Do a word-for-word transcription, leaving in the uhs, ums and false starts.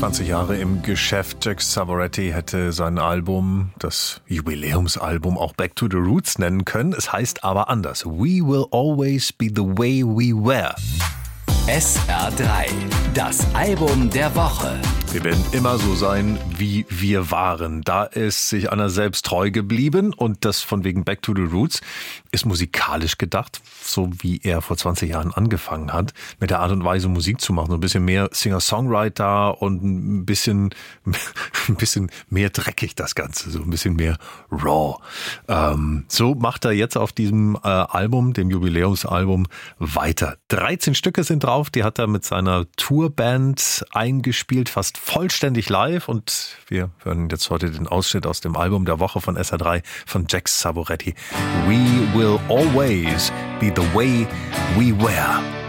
zwanzig Jahre im Geschäft. Jack Savoretti hätte sein Album, das Jubiläumsalbum, auch Back to the Roots nennen können. Es heißt aber anders. We will always be the way we were. S R drei, das Album der Woche. Wir werden immer so sein, wie wir waren. Da ist sich Anna selbst treu geblieben und das von wegen Back to the Roots ist musikalisch gedacht, so wie er vor zwanzig Jahren angefangen hat, mit der Art und Weise Musik zu machen. So ein bisschen mehr Singer-Songwriter und ein bisschen, ein bisschen mehr dreckig das Ganze, so ein bisschen mehr raw. Ähm, so macht er jetzt auf diesem äh, Album, dem Jubiläumsalbum, weiter. dreizehn Stücke sind drauf, die hat er mit seiner Tourband eingespielt, fast vollständig live, und wir hören jetzt heute den Ausschnitt aus dem Album der Woche von S R drei von Jack Savoretti. We will always be the way we were.